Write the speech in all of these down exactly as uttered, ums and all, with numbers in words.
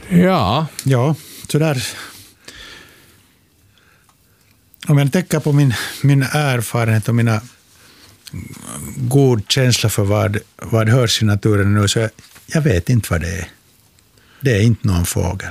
Ja. Ja, så där. Om jag tänker på min, min erfarenhet och mina god känsla för vad, vad hörs i naturen nu, så jag, jag vet inte vad det är. Det är inte någon fågel.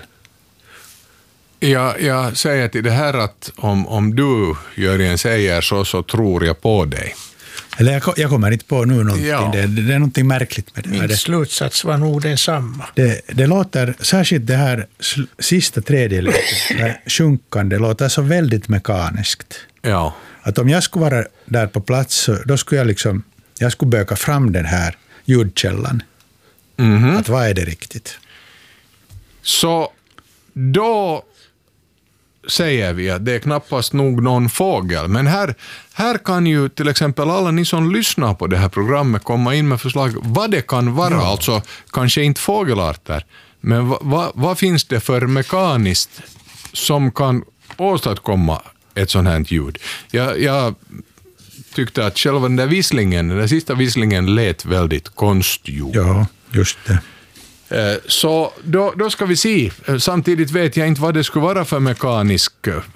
Ja, jag säger till det här att om, om du, Jörgen, säger så, så tror jag på dig. Eller jag, jag kommer inte på nu någonting. Ja. Det, det är någonting märkligt med det. Min det, slutsats var nog densamma. det, det låter, särskilt det här sl, sista tredjedelen, det här sjunkande, låter så väldigt mekaniskt. Ja. Att om jag skulle vara där på plats, så då skulle jag liksom, jag skulle böka fram den här ljudkällan. Mm-hmm. Att vad är det riktigt? Så då säger vi att det är knappast nog någon fågel. Men här, här kan ju till exempel alla ni som lyssnar på det här programmet komma in med förslag vad det kan vara. Ja. Alltså kanske inte fågelarter, men vad, vad, vad finns det för mekaniskt som kan åstadkomma ett sånt här ljud? Jag, jag tyckte att själva den där visslingen, den där sista visslingen lät väldigt konstgjord. Ja, just det. Så då, då ska vi se. Samtidigt vet jag inte vad det skulle vara för mekanisk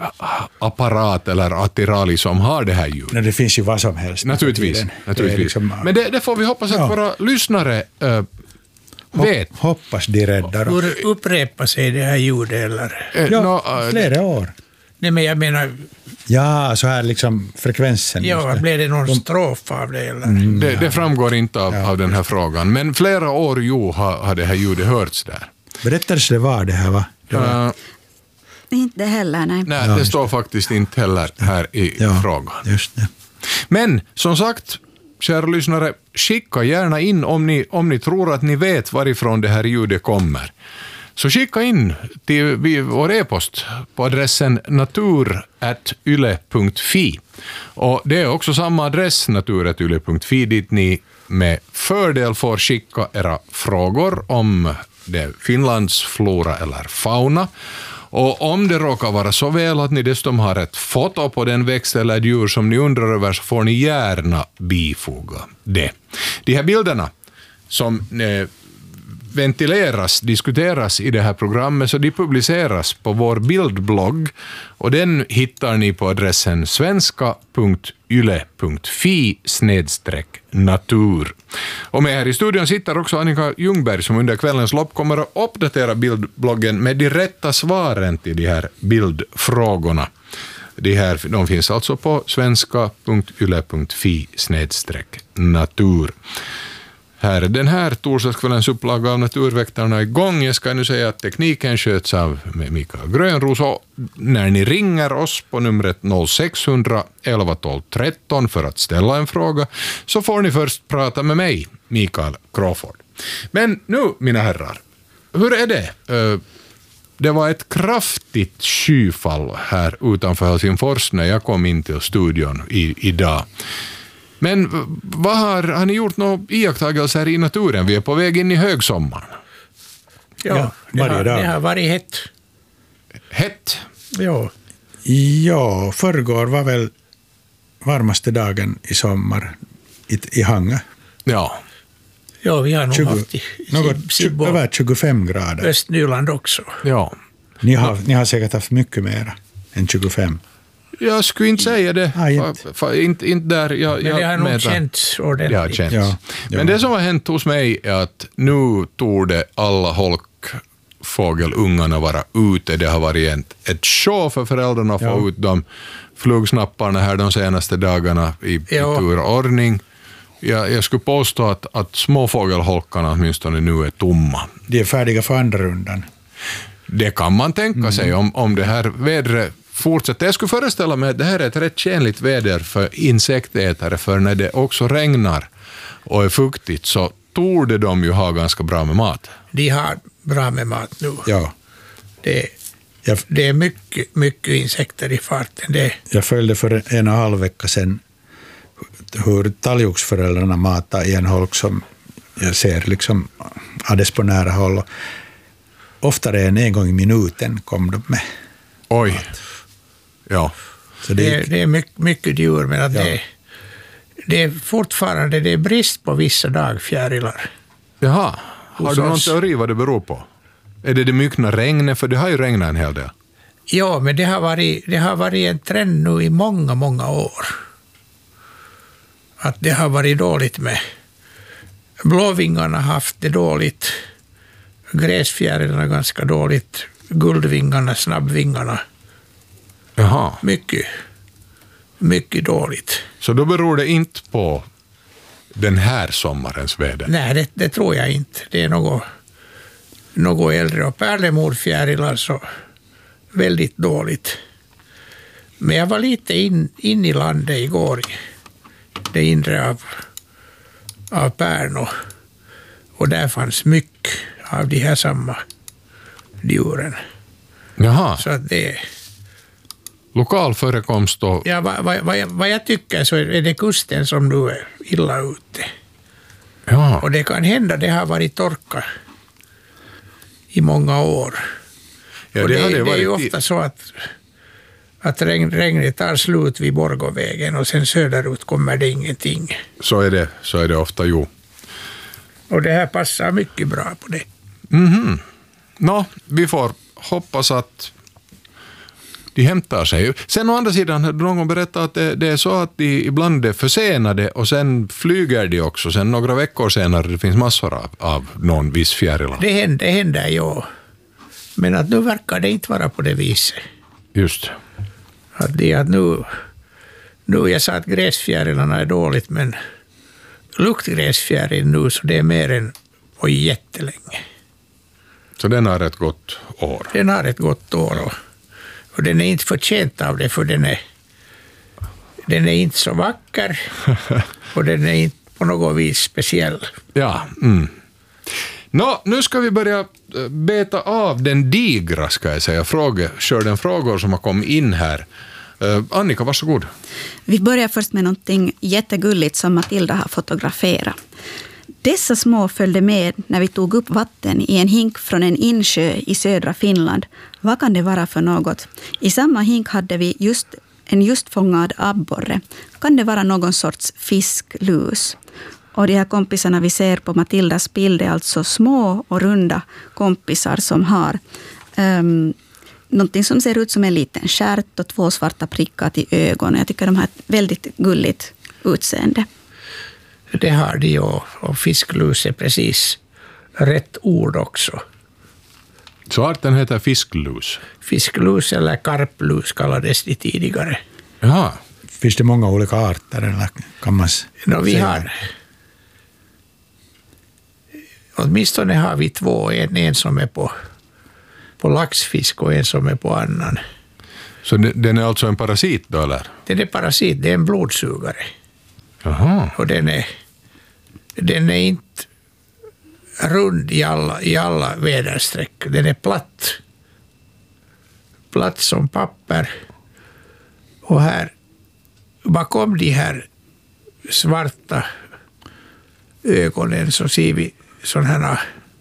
apparat eller attirali som har det här ljudet. Nej, det finns ju vad som helst. Naturligtvis. naturligtvis. Det liksom, men det, det får vi hoppas att ja. våra lyssnare äh, vet. Hoppas de räddar oss. Hur upprepar sig det här ljudet eller? Ja, no, äh, flera år. Nej, men jag menar... Ja, så här liksom frekvensen. Ja, blev det någon De... strof av det eller? Mm, det, det framgår inte av, ja. av den här frågan. Men flera år jo har, har det här ljudet hörts där. Berättades det var det här, va? Det var... uh, inte heller, nej. Nej, ja, det står faktiskt inte heller här i ja, frågan. Just det. Men som sagt, kära lyssnare, skicka gärna in om ni, om ni tror att ni vet varifrån det här ljudet kommer. Så skicka in till vår e-post på adressen natur at yle punkt fi. Och det är också samma adress, natur at yle punkt fi, dit ni med fördel får skicka era frågor om det Finlands flora eller fauna. Och om det råkar vara så väl att ni dessutom har ett foto på den växt eller djur som ni undrar över, så får ni gärna bifoga det. De här bilderna som eh, ventileras, diskuteras i det här programmet, så de publiceras på vår bildblogg, och den hittar ni på adressen svenska punkt yle punkt fi snedstreck natur. Och med här i studion sitter också Annika Ljungberg, som under kvällens lopp kommer att uppdatera bildbloggen med de rätta svaren till de här bildfrågorna. De, här, de finns alltså på svenska punkt yle punkt fi snedstreck natur. Här är den här torsdagskvällens upplaga av Naturväktarna igång. Jag ska nu säga att tekniken sköts av Mikael Grönros, och när ni ringer oss på numret noll sex hundra elva tolv tretton för att ställa en fråga, så får ni först prata med mig, Mikael Crawford. Men nu, mina herrar, hur är det? Det var ett kraftigt skyfall här utanför Helsingfors när jag kom in till studion i, idag. Men vad har, har ni gjort några iakttagelser i naturen? Vi är på väg in i högsommaren. Ja, ja det, har, det har varit hett. Hett? Ja. Ja, förrgår var väl varmaste dagen i sommar i, i Hanga. Ja. Ja, vi har nog tjugo, haft i, något, tjugo, över tjugofem grader. Östnyland också. Ja. Ni har, ni har säkert haft mycket mer än tjugofem. Jag skulle inte säga det. Ah, inte. För, inte, inte där. Jag, Men det jag har nog känts ordentligt. Det har känts. Ja, ja. Men det som har hänt hos mig är att nu torde alla holkfågelungarna vara ute. Det har varit ett, ett show för föräldrarna att ja. få ut de flugsnapparna här de senaste dagarna i, i tur och ordning. Jag, jag skulle påstå att, att småfågelholkarna åtminstone nu är tomma. De är färdiga för andra rundan. Det kan man tänka mm. sig om, om det här vädret fortsätter. Jag skulle föreställa mig att det här är ett rätt tjänligt väder för insektätare, för när det också regnar och är fuktigt så torde de ju ha ganska bra med mat. De har bra med mat nu. Ja. Det, jag, det är mycket, mycket insekter i farten. Det. Jag följde för en och en halv vecka sedan hur talgoxföräldrarna matar i en holk som jag ser liksom alldeles på nära håll. Oftare än en gång i minuten kom de med. Oj. Ja. Så det, det, är, det är mycket, mycket djur, men att ja. det, det är fortfarande det är brist på vissa dagfjärilar. Jaha. Har du någon teori vad det beror på? Är det det myckna regnet? För det har ju regnat en hel del. Ja, men det har varit, det har varit en trend nu i många, många år. Att det har varit dåligt med. Blåvingarna har haft det dåligt. Gräsfjärilarna ganska dåligt. Guldvingarna, snabbvingarna. Jaha. Mycket, mycket dåligt. Så då beror det inte på den här sommarens väder? Nej, det, det tror jag inte. Det är något, något äldre. Och pärlemorfjärilar så väldigt dåligt. Men jag var lite in, in i landet igår, i det inre av, av Pärnu. Och där fanns mycket av de här samma djuren. Jaha. Så att det... Lokal förekomst och... Ja, vad, vad, vad, jag, vad jag tycker så är det kusten som nu är illa ute. Ja. Och det kan hända, det har varit torka i många år. Ja, och det, det, hade det varit är ju ofta så att, att regn, regnet tar slut vid Borgåvägen och sen söderut kommer det ingenting. Så är det, så är det ofta, jo. Och det här passar mycket bra på det. Mhm. Nå, vi får hoppas att de hämtar sig. Sen å andra sidan har någon berättat att det, det är så att de ibland är försenade och sen flyger de också. Sen några veckor senare det finns massor av, av någon viss fjärilar. Det händer, det händer ju. Men att nu verkar det inte vara på det viset. Just. Att det att nu, nu jag sa att gräsfjärilarna är dåligt, men luktgräsfjäril nu så det är mer än på jättelänge. Så den har ett gott år. Den har ett gott år och, och den är inte förtjänt av det, för den är, den är inte så vacker och den är inte på något vis speciell. Ja, mm. Nå, nu ska vi börja beta av den digra, ska jag säga, frågeskörden frågor som har kommit in här. Uh, Annika, varsågod. Vi börjar först med någonting jättegulligt som Matilda har fotograferat. Dessa små följde med när vi tog upp vatten i en hink från en insjö i södra Finland. Vad kan det vara för något? I samma hink hade vi just en just fångad abborre. Kan det vara någon sorts fisklus? Och de här kompisarna vi ser på Matildas bild är alltså små och runda kompisar som har um, någonting som ser ut som en liten stjärt och två svarta prickar till ögonen. Jag tycker de har ett väldigt gulligt utseende. Det har de ju, och fisklus är precis rätt ord också. Så arten heter fisklus? Fisklus eller karplus kallades de tidigare. Jaha. Finns det många olika arter eller kan man no, vi har åtminstone har vi två, en, en som är på, på laxfisk och en som är på annan. Så den är alltså en parasit då, eller? Den är parasit, det är en blodsugare. Jaha. Och den är, den är inte rund i alla, i alla väderstreck. Den är platt. Platt som papper. Och här, bakom de här svarta ögonen så ser vi sådana här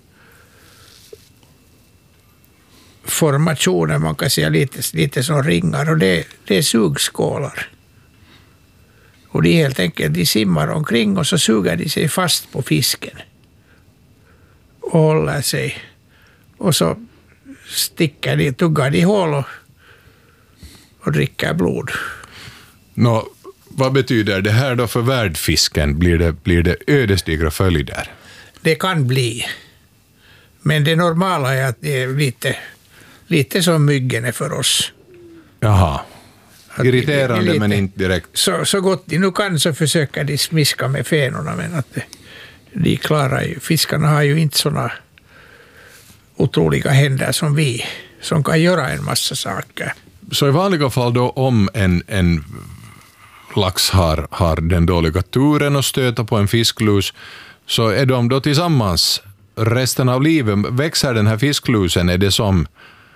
formationer, man kan säga lite, lite som ringar. Och det, det är sugskålar. Och de helt enkelt, de simmar omkring och så suger de sig fast på fisken. Och håller sig. Och så sticker de, tuggar de hål och, och dricker blod. Nå, vad betyder det här då för värdfisken? Blir det, blir det ödesdigra följder? Det kan bli. Men det normala är att det är lite, lite som myggen är för oss. Jaha. Att Irriterande lite, men inte direkt. Så, så gott de nu kan så försöker de smiska med fenorna, men att de klarar ju. Fiskarna har ju inte såna otroliga händer som vi, som kan göra en massa saker. Så i vanliga fall då om en, en lax har, har den dåliga turen att stöta på en fisklus, så är de då tillsammans resten av livet. Växer den här fisklusen, är det som,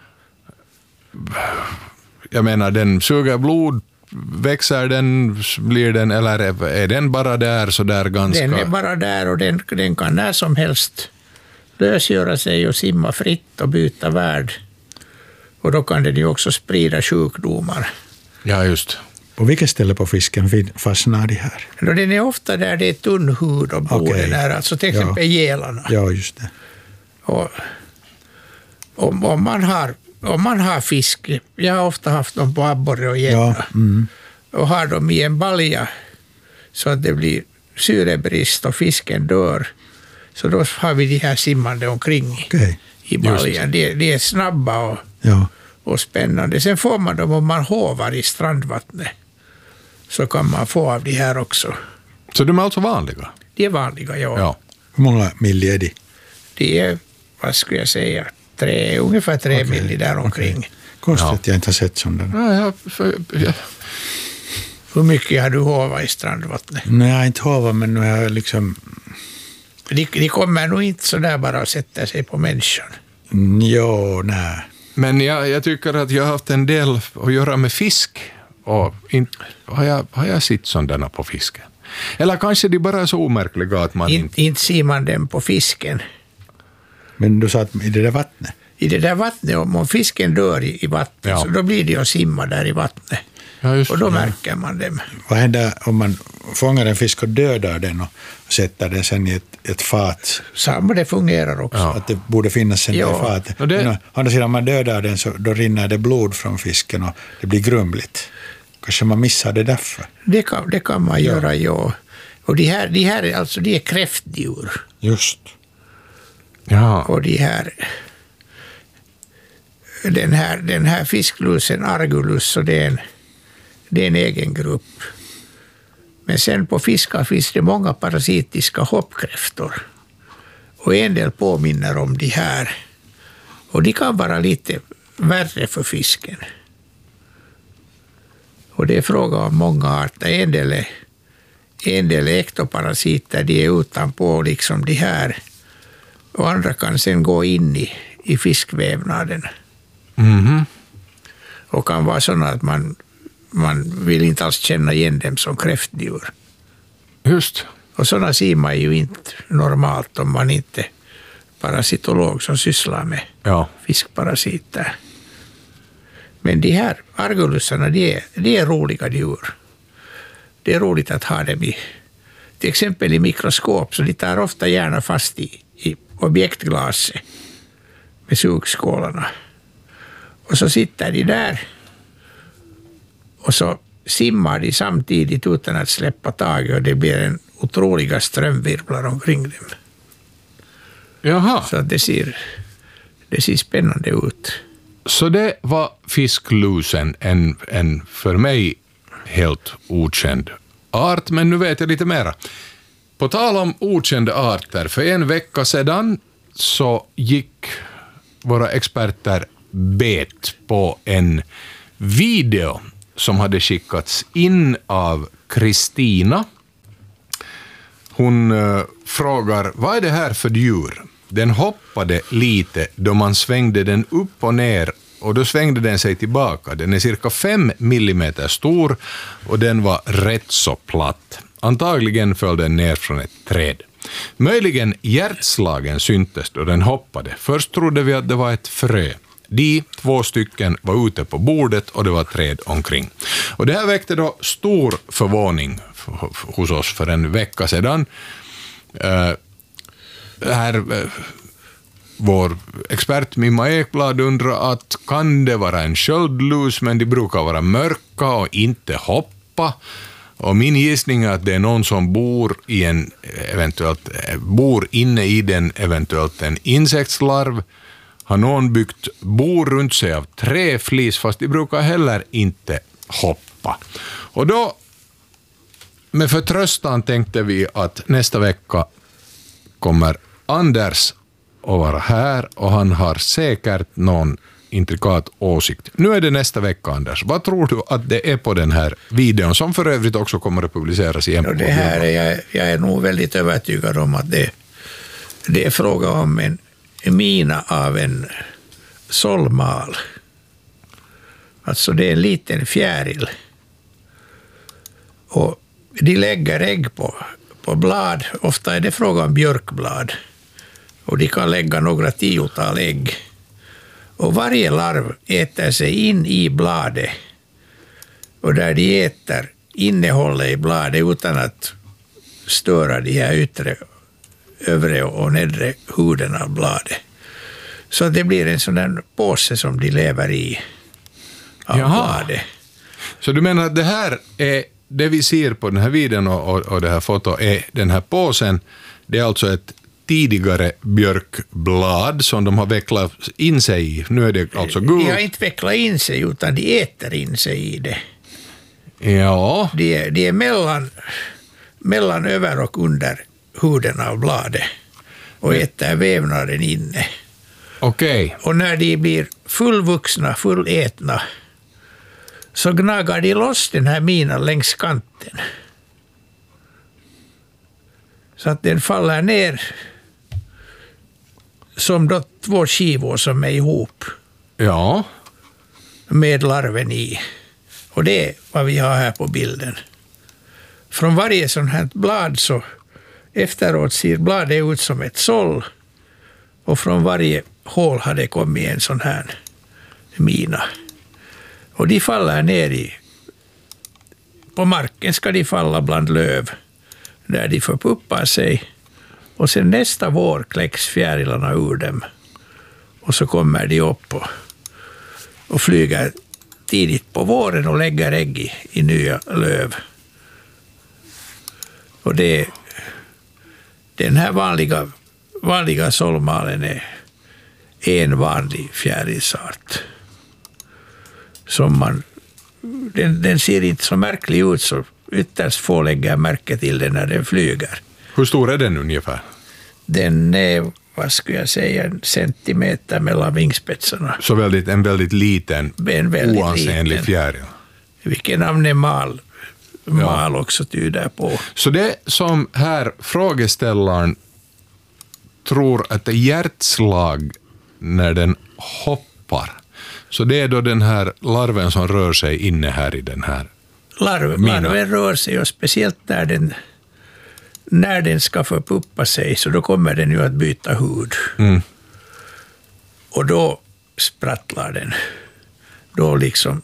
jag menar, den suger blod, växer den, blir den, eller är den bara där så där ganska? Den är bara där och den, den kan när som helst lösgöra sig och simma fritt och byta värld. Och då kan den ju också sprida sjukdomar. Ja, just. På vilket ställe på fisken fastnar de här? Och den är ofta där det är tunn hud och blod, Okej. där, alltså till exempel Ja. gälarna. Ja, just det. Och, om, om, man har, om man har fisk, jag har ofta haft dem på abborre och gädda, Ja, mm. och har dem i en balja så att det blir syrebrist och fisken dör, så då har vi de här simmande omkring Okay. i baljan. Det, det är snabba och, Ja. och spännande. Sen får man dem om man hovar i strandvattnet, så kan man få av de här också. Så de är alltså vanliga? De är vanliga, ja. Ja. Hur många milli är de? Det är, vad skulle jag säga, tre, ungefär tre Okej, milli där omkring. okej. Konstigt Ja. att jag inte har sett sådana. Ja, ja, för, ja. Hur mycket har du hovat i strandvattnet? Nej, jag har inte hovat, men nu har jag liksom... De, de kommer nog inte så där bara att sätta sig på människan. Jo, nej. Men jag, jag tycker att jag har haft en del att göra med fisk. Och inte har jag, har jag sett sådana på fisken. Eller kanske de bara är så omärkliga att man In, inte... inte ser man dem på fisken. Men du sa att i det där vattnet? I det där vattnet, om, om fisken dör i, i vattnet, Ja. så då blir det att simma där i vattnet. Ja, just Och då det. märker man dem. Vad händer om man fångar en fisk och dödar den och sätter den sen i ett, ett fat? Samma det fungerar också. Ja. Att det borde finnas sen Ja. i fatet. Och det- Men å andra sidan, om man dödar den så då rinner det blod från fisken och det blir grumligt. Kanske man missar det därför. Det kan, det kan man göra, ja. Och de här, de här är alltså, de är kräftdjur. Just. Ja. Och de här, den här, den här fisklusen, Argulus, så det är en, det är en egen grupp. Men sen på fiskar finns det många parasitiska hoppkräftor. Och en del påminner om de här. Och de kan vara lite värre för fisken. Och det är fråga om många arter. En del är, en del är ektoparasiter, de är utanpå liksom de här. Och andra kan sen gå in i, i fiskvävnaden. Mhm. Och kan vara sådana att man, man vill inte alls känna igen dem som kräftdjur. Just. Och sådana ser man ju inte normalt om man inte är parasitolog som sysslar med Ja. fiskparasiter. Men de här argulusarna, de är, de är roliga djur. Det är roligt att ha dem i, till exempel i mikroskop, så de tar ofta gärna fast i, i objektglaset med sugskålarna. Och så sitter de där och så simmar de samtidigt utan att släppa taget, och det blir en otroliga strömvirvlar omkring dem. Jaha. Så att det ser, det ser spännande ut. Så det var fisklusen, en, en för mig helt okänd art, men nu vet jag lite mera. På tal om okända arter, för en vecka sedan så gick våra experter bet på en video som hade skickats in av Kristina. Hon uh, frågar, vad är det här för djur? Den hoppade lite då man svängde den upp och ner, och då svängde den sig tillbaka. Den är cirka fem millimeter stor och den var rätt så platt. Antagligen föll den ner från ett träd. Möjligen hjärtslagen syntes då den hoppade. Först trodde vi att det var ett frö. De två stycken var ute på bordet och det var träd omkring. Och det här väckte då stor förvåning hos oss för en vecka sedan. Uh, här, uh, vår expert Mimma Ekblad undrar att kan det vara en sköldlus, men de brukar vara mörka och inte hoppa. Och min gissning är att det är någon som bor i en eventuellt bor inne i den, eventuellt en insektslarv. Har någon byggt bor runt sig av träflis, fast de brukar heller inte hoppa. Och då med förtröstan tänkte vi att nästa vecka kommer Anders att vara här och han har säkert någon intrikat åsikt. Nu är det nästa vecka, Anders. Vad tror du att det är på den här videon, som för övrigt också kommer att publiceras igen? Och det här är jag, jag är nog väldigt övertygad om att det, det är fråga om en mina av en sållmal. Alltså det är en liten fjäril. Och de lägger ägg på, på blad. Ofta är det fråga om björkblad. Och de kan lägga några tiotal ägg. Och varje larv äter sig in i bladet. Och där de äter innehållet i bladet utan att störa de här yttre, övre och nedre huden av bladet, Så att det blir en sån där påse som de lever i av bladet. Så du menar att det här är, det vi ser på den här videon och, och, och det här fotot är den här påsen, det är alltså ett tidigare björkblad som de har vecklat in sig i. Nu är det alltså guld. De har inte vecklat in sig utan de äter in sig i det. Ja. De är, de är mellan, mellan över och under huden av bladet och äter vävnaden inne. Okej. Okay. Och när de blir fullvuxna, fullätna, så gnagar de loss den här minan längs kanten. Så att den faller ner som då två skivor som är ihop. Ja. Med larven i. Och det är vad vi har här på bilden. Från varje sån här blad så efteråt ser bladet ut som ett såll. Och från varje hål har det kommit en sån här mina. Och de faller ner i. På marken ska de falla bland löv. Där de förpuppar sig. Och sen nästa vår kläcks fjärilarna ur dem. Och så kommer de upp och, och flyger tidigt på våren och lägger ägg i, i nya löv. Och det, den här vanliga, vanliga sållmalen är en vanlig fjärilsart. Som man, den, den ser inte så märklig ut så ytterst få lägger märke till den när den flyger. Hur stor är den ungefär? Den är, vad skulle jag säga, en centimeter mellan vingspetsarna. Så väldigt, en väldigt liten, en väldigt oansenlig liten fjäril. Vilken namnet mal, mal ja. också tyder på. Så det som här frågeställaren tror att det är hjärtslag när den hoppar. Så det är då den här larven som rör sig inne här i den här Larv, larven rör sig och speciellt när den, när den ska förpuppa sig så då kommer den ju att byta hud. Mm. Och då sprattlar den. Då liksom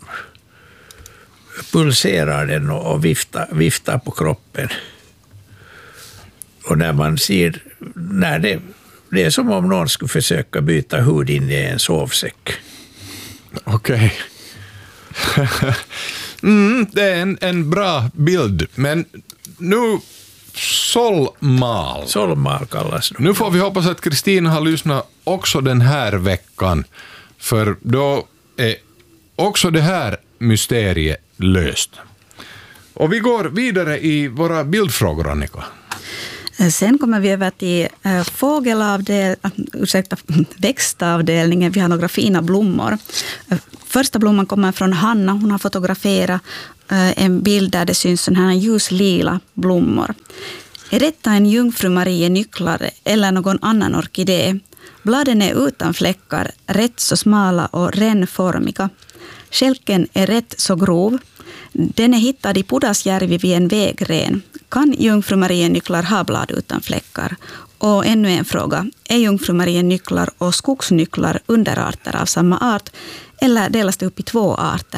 pulserar den och, och viftar, viftar på kroppen. Och när man ser, när det, det är som om någon skulle försöka byta hud in i en sovsäck. Okej. Okay. mm, det är en, en bra bild. Men nu sållmal. Sållmal kallas det. Nu får vi hoppas att Kristina har lyssnat också den här veckan. För då är också det här mysteriet löst. Och vi går vidare i våra bildfrågor, Annika. Sen kommer vi över till fågelavdel, ursäkta, växtavdelningen. Vi har några fina blommor. Första blomman kommer från Hanna. Hon har fotograferat en bild där det syns sån här ljuslila blommor. Är detta en jungfru Marie nycklar eller någon annan orkidé? Bladen är utan fläckar, rätt så smala och rännformiga. Skälken är rätt så grov. Den är hittad i Pudasjärvi vid en vägren. Kan jungfru Marie nycklar ha blad utan fläckar? Och ännu en fråga. Är jungfru Marie nycklar och skogsnycklar underarter av samma art eller delas det upp i två arter?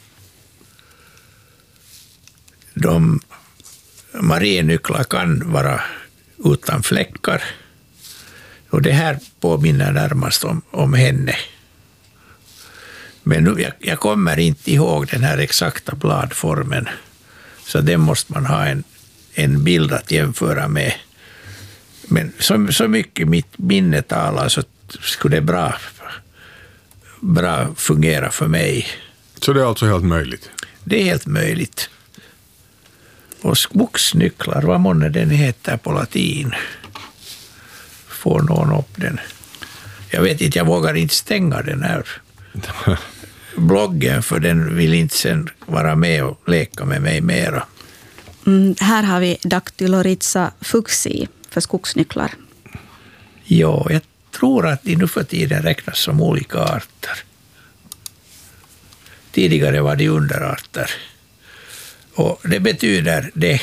De mariennycklar kan vara utan fläckar. Och det här påminner närmast om, om henne. Men nu, jag, jag kommer inte ihåg den här exakta bladformen. Så det måste man ha en, en bild att jämföra med. Men så, så mycket mitt minne talar så skulle det bra, bra fungera för mig. Så det är alltså helt möjligt? Det är helt möjligt. Och skogsnycklar, vad månne den heter på latin? Får någon upp den? Jag vet inte, jag vågar inte stänga den här bloggen för den vill inte sen vara med och leka med mig mera. Mm, här har vi Dactyloritza fuchsii för skogsnycklar. Ja, jag tror att de nu för tiden räknas som olika arter. Tidigare var de underarter. Och det betyder det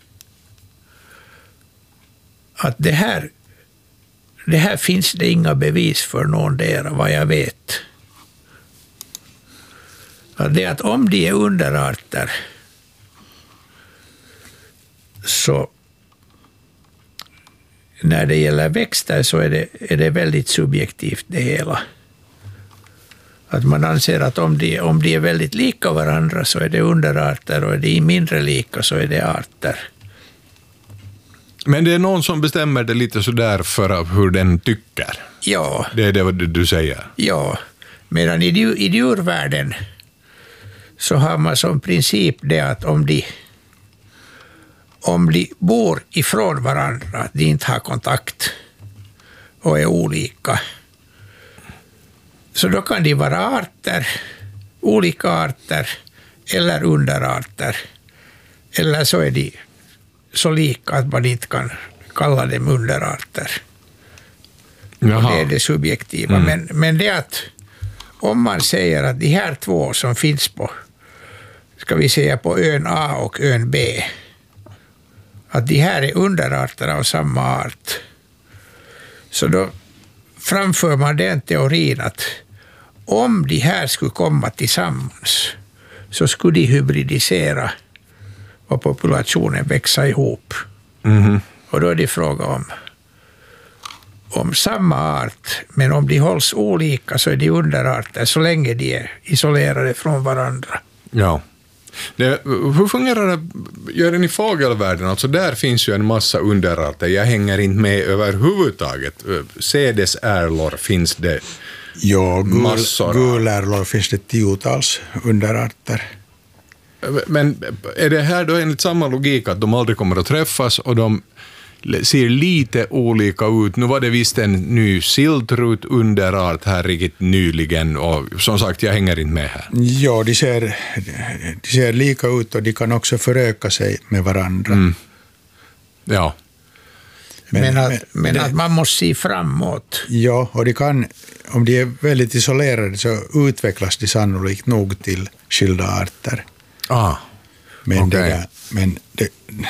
att det här, det här finns det inga bevis för någon där vad jag vet. Att det är att om de är underarter så när det gäller växter så är det, är det väldigt subjektivt det hela. Att man anser att om de, om de är väldigt lika varandra så är det underarter och är de mindre lika så är det arter. Men det är någon som bestämmer det lite sådär för hur den tycker. Ja. Det är det vad du säger. Ja, medan i, i djurvärlden så har man som princip det att om de, om de bor ifrån varandra, att de inte har kontakt och är olika, så då kan de vara arter, olika arter eller underarter. Eller så är de så lika att man inte kan kalla dem underarter. Och det är det subjektiva. Mm. Men, men det att om man säger att de här två som finns på, ska vi säga på ön A och ön B, att de här är underarter av samma art, så då framför man den teorin att om de här skulle komma tillsammans så skulle de hybridisera och populationen växa ihop. Mm. Och då är det fråga om om samma art, men om de hålls olika så är de underarter så länge de är isolerade från varandra. Ja. Det, hur fungerar det, gör den i fågelvärlden? Alltså där finns ju en massa underarter. Jag hänger inte med överhuvudtaget. Sädesärlor finns det ja, gul, massor. Gulärlor finns det tiotals underarter. Men är det här då enligt samma logik att de aldrig kommer att träffas och de ser lite olika ut? Nu var det visst en ny siltrut underart här riktigt nyligen och som sagt, jag hänger inte med här. Ja, de ser, de ser lika ut och de kan också föröka sig med varandra. Mm. Ja. Men, men, att, men, men att man måste se framåt. Ja, och de kan, om de är väldigt isolerade så utvecklas de sannolikt nog till skilda arter. Ah, men okay. det, men det,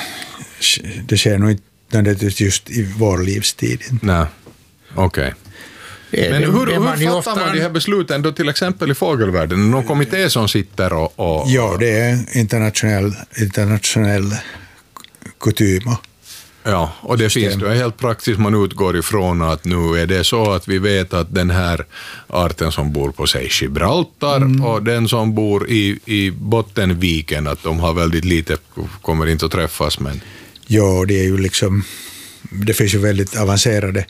det sker nog inte nödvändigtvis just i vår livstid. Nej, okej. Okay. Men det, hur, det hur man fattar ofta... man de här besluten då till exempel i fågelvärlden? Någon kommitté som sitter och... och ja, det är internationell, internationell kutym. Ja, och det system. Finns det helt praktiskt man utgår ifrån att nu är det så att vi vet att den här arten som bor på sig Gibraltar mm. och den som bor i, i Bottenviken, att de har väldigt lite, kommer inte att träffas. Men... Ja, det är ju liksom, det finns ju väldigt avancerade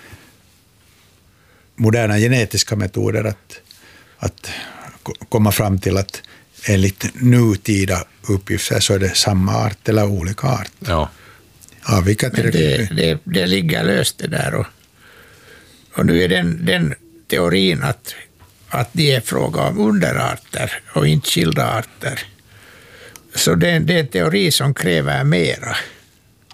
moderna genetiska metoder att, att komma fram till att enligt nutida uppgifter så är det samma art eller olika art. Ja. Ja, vilka Men det, det, det ligger löst det där. Och, och nu är den, den teorin att, att det är fråga om underarter och inte skilda arter. Så det, det är en teori som kräver mera.